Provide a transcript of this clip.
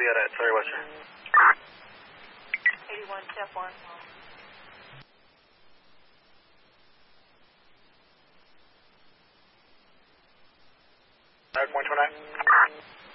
Juliet at Sorry Western. 81, step 1. Point 29.